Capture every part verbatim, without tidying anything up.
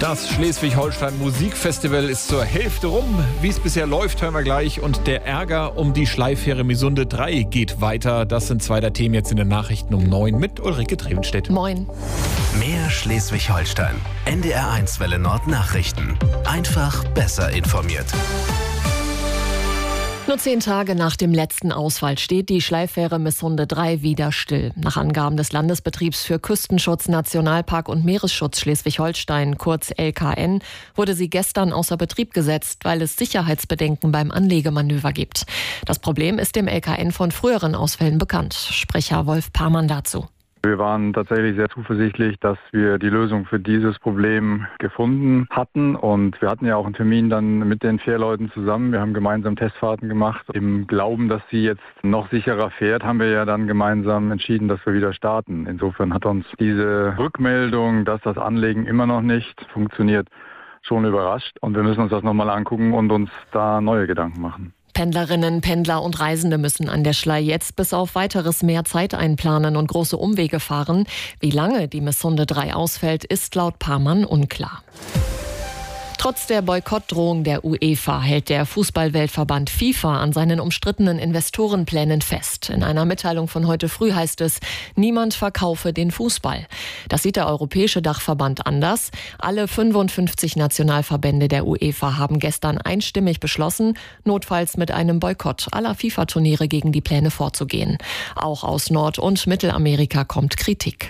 Das Schleswig-Holstein Musikfestival ist zur Hälfte rum. Wie es bisher läuft, hören wir gleich. Und der Ärger um die Schleifähre Misunde drei geht weiter. Das sind zwei der Themen jetzt in den Nachrichten um neun mit Ulrike Trevenstedt. Moin. Mehr Schleswig-Holstein. N D R eins Welle Nord Nachrichten. Einfach besser informiert. Nur zehn Tage nach dem letzten Ausfall steht die Schleifähre Misunde drei wieder still. Nach Angaben des Landesbetriebs für Küstenschutz, Nationalpark und Meeresschutz Schleswig-Holstein, kurz L K N, wurde sie gestern außer Betrieb gesetzt, weil es Sicherheitsbedenken beim Anlegemanöver gibt. Das Problem ist dem L K N von früheren Ausfällen bekannt. Sprecher Wolf Parmann dazu. Wir waren tatsächlich sehr zuversichtlich, dass wir die Lösung für dieses Problem gefunden hatten. Und wir hatten ja auch einen Termin dann mit den Fährleuten zusammen. Wir haben gemeinsam Testfahrten gemacht. Im Glauben, dass sie jetzt noch sicherer fährt, haben wir ja dann gemeinsam entschieden, dass wir wieder starten. Insofern hat uns diese Rückmeldung, dass das Anlegen immer noch nicht funktioniert, schon überrascht. Und wir müssen uns das nochmal angucken und uns da neue Gedanken machen. Pendlerinnen, Pendler und Reisende müssen an der Schlei jetzt bis auf weiteres mehr Zeit einplanen und große Umwege fahren. Wie lange die Misunde drei ausfällt, ist laut Parmann unklar. Trotz der Boykottdrohung der UEFA hält der Fußballweltverband FIFA an seinen umstrittenen Investorenplänen fest. In einer Mitteilung von heute früh heißt es, niemand verkaufe den Fußball. Das sieht der Europäische Dachverband anders. Alle fünfundfünfzig Nationalverbände der UEFA haben gestern einstimmig beschlossen, notfalls mit einem Boykott aller FIFA-Turniere gegen die Pläne vorzugehen. Auch aus Nord- und Mittelamerika kommt Kritik.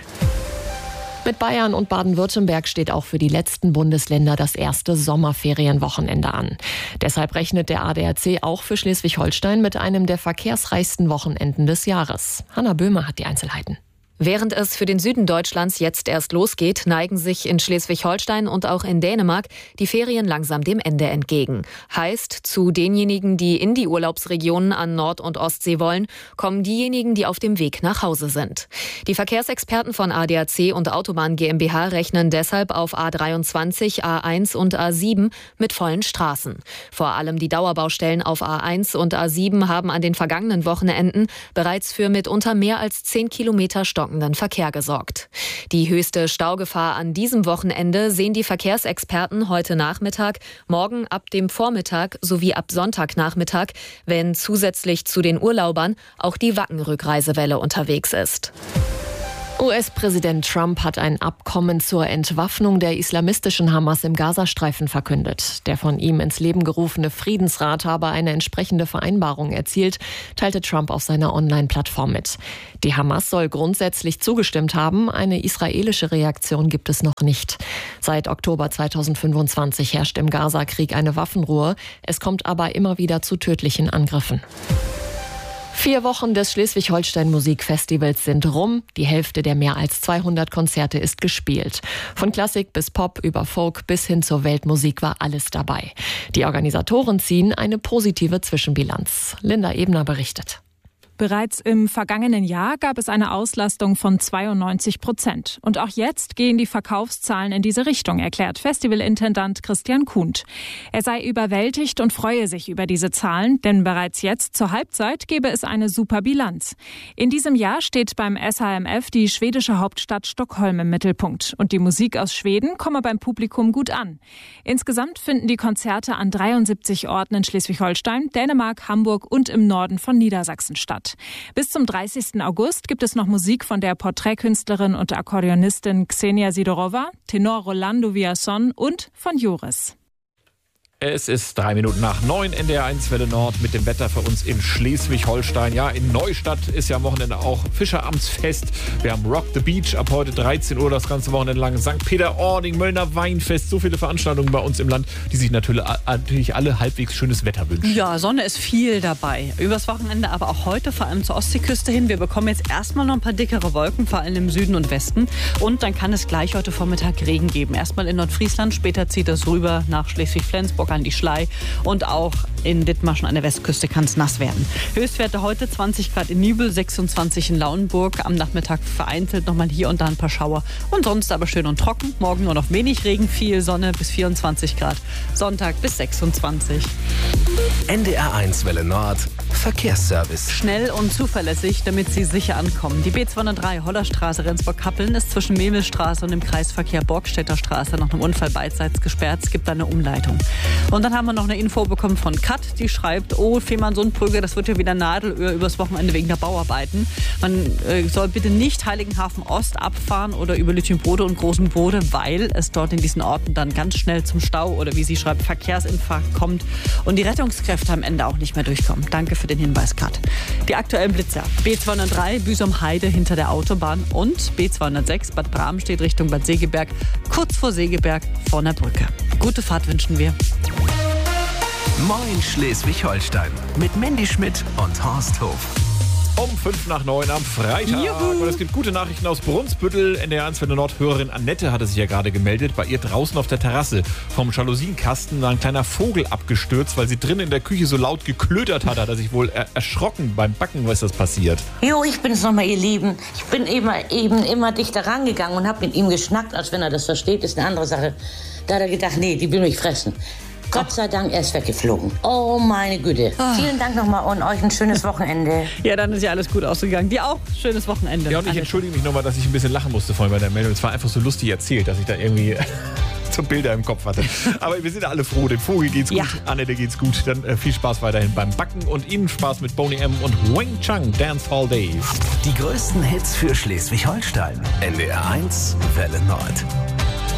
Mit Bayern und Baden-Württemberg steht auch für die letzten Bundesländer das erste Sommerferienwochenende an. Deshalb rechnet der A D A C auch für Schleswig-Holstein mit einem der verkehrsreichsten Wochenenden des Jahres. Hanna Böhme hat die Einzelheiten. Während es für den Süden Deutschlands jetzt erst losgeht, neigen sich in Schleswig-Holstein und auch in Dänemark die Ferien langsam dem Ende entgegen. Heißt, zu denjenigen, die in die Urlaubsregionen an Nord- und Ostsee wollen, kommen diejenigen, die auf dem Weg nach Hause sind. Die Verkehrsexperten von A D A C und Autobahn GmbH rechnen deshalb auf A dreiundzwanzig, A eins und A sieben mit vollen Straßen. Vor allem die Dauerbaustellen auf A eins und A sieben haben an den vergangenen Wochenenden bereits für mitunter mehr als zehn Kilometer Stockenden Verkehr gesorgt. Die höchste Staugefahr an diesem Wochenende sehen die Verkehrsexperten heute Nachmittag, morgen ab dem Vormittag sowie ab Sonntagnachmittag, wenn zusätzlich zu den Urlaubern auch die Wacken-Rückreisewelle unterwegs ist. U S-Präsident Trump hat ein Abkommen zur Entwaffnung der islamistischen Hamas im Gazastreifen verkündet. Der von ihm ins Leben gerufene Friedensrat habe eine entsprechende Vereinbarung erzielt, teilte Trump auf seiner Online-Plattform mit. Die Hamas soll grundsätzlich zugestimmt haben, eine israelische Reaktion gibt es noch nicht. Seit Oktober zweitausendfünfundzwanzig herrscht im Gaza-Krieg eine Waffenruhe, es kommt aber immer wieder zu tödlichen Angriffen. Vier Wochen des Schleswig-Holstein Musikfestivals sind rum. Die Hälfte der mehr als zweihundert Konzerte ist gespielt. Von Klassik bis Pop über Folk bis hin zur Weltmusik war alles dabei. Die Organisatoren ziehen eine positive Zwischenbilanz. Linda Ebner berichtet. Bereits im vergangenen Jahr gab es eine Auslastung von zweiundneunzig Prozent. Und auch jetzt gehen die Verkaufszahlen in diese Richtung, erklärt Festivalintendant Christian Kuhnt. Er sei überwältigt und freue sich über diese Zahlen, denn bereits jetzt zur Halbzeit gebe es eine super Bilanz. In diesem Jahr steht beim S H M F die schwedische Hauptstadt Stockholm im Mittelpunkt. Und die Musik aus Schweden komme beim Publikum gut an. Insgesamt finden die Konzerte an dreiundsiebzig Orten in Schleswig-Holstein, Dänemark, Hamburg und im Norden von Niedersachsen statt. Bis zum dreißigsten August gibt es noch Musik von der Porträtkünstlerin und Akkordeonistin Xenia Sidorova, Tenor Rolando Villason und von Joris. Es ist drei Minuten nach neun, N D R eins Welle Nord mit dem Wetter für uns in Schleswig-Holstein. Ja, in Neustadt ist ja am Wochenende auch Fischeramtsfest. Wir haben Rock the Beach ab heute dreizehn Uhr das ganze Wochenende lang. Sankt Peter-Ording, Möllner Weinfest. So viele Veranstaltungen bei uns im Land, die sich natürlich, natürlich alle halbwegs schönes Wetter wünschen. Ja, Sonne ist viel dabei. Übers Wochenende, aber auch heute, vor allem zur Ostseeküste hin. Wir bekommen jetzt erstmal noch ein paar dickere Wolken, vor allem im Süden und Westen. Und dann kann es gleich heute Vormittag Regen geben. Erstmal in Nordfriesland, später zieht es rüber nach Schleswig-Flensburg an die Schlei und auch in Dithmarschen an der Westküste kann es nass werden. Höchstwerte heute zwanzig Grad in Nübel, sechsundzwanzig in Lauenburg. Am Nachmittag vereinzelt nochmal hier und da ein paar Schauer und sonst aber schön und trocken. Morgen nur noch wenig Regen, viel Sonne bis vierundzwanzig Grad. Sonntag bis sechsundzwanzig. N D R eins Welle Nord. Verkehrsservice. Schnell und zuverlässig, damit Sie sicher ankommen. Die B zweihundertdrei Hollerstraße Rendsburg-Kappeln ist zwischen Memelsstraße und dem Kreisverkehr Borgstädter Straße nach einem Unfall beidseits gesperrt. Es gibt da eine Umleitung. Und dann haben wir noch eine Info bekommen von Kat, die schreibt, oh, Fehmarnsundbrücke, das wird ja wieder Nadelöhr übers Wochenende wegen der Bauarbeiten. Man äh, soll bitte nicht Heiligenhafen Ost abfahren oder über Lütjenbode und Großen Bode, weil es dort in diesen Orten dann ganz schnell zum Stau oder wie sie schreibt, Verkehrsinfarkt kommt und die Rettungskräfte am Ende auch nicht mehr durchkommen. Danke für den Hinweis, Kat. Die aktuellen Blitzer. B zweihundertdrei Büsum-Heide hinter der Autobahn und B zweihundertsechs Bad Bramstedt Richtung Bad Segeberg, kurz vor Segeberg vor einer Brücke. Gute Fahrt wünschen wir. Moin Schleswig-Holstein mit Mandy Schmidt und Horst Hof. Um fünf nach neun am Freitag. Juhu. Und es gibt gute Nachrichten aus Brunsbüttel. N D R eins Welle Nord Hörerin Annette hatte sich ja gerade gemeldet. Bei ihr draußen auf der Terrasse vom Jalousienkasten war ein kleiner Vogel abgestürzt, weil sie drin in der Küche so laut geklötert hat. Hat er sich wohl er erschrocken beim Backen. Was ist das passiert? Jo, ich bin's nochmal, ihr Lieben. Ich bin immer, eben immer dichter rangegangen und hab mit ihm geschnackt, als wenn er das versteht. Ist eine andere Sache. Da hat er gedacht, nee, die will mich fressen. Gott sei Dank, er ist weggeflogen. Oh, meine Güte. Oh. Vielen Dank nochmal und euch ein schönes Wochenende. Ja, dann ist ja alles gut ausgegangen. Dir auch schönes Wochenende. Ja, und ich entschuldige mich nochmal, dass ich ein bisschen lachen musste vorhin bei der Meldung. Es war einfach so lustig erzählt, dass ich da irgendwie so Bilder im Kopf hatte. Aber wir sind alle froh, dem Vogel geht's gut, ja. Annette geht's gut. Dann äh, viel Spaß weiterhin beim Backen und Ihnen Spaß mit Boney M. und Wing Chun Dancehall Days. Die größten Hits für Schleswig-Holstein. N D R eins Welle Nord.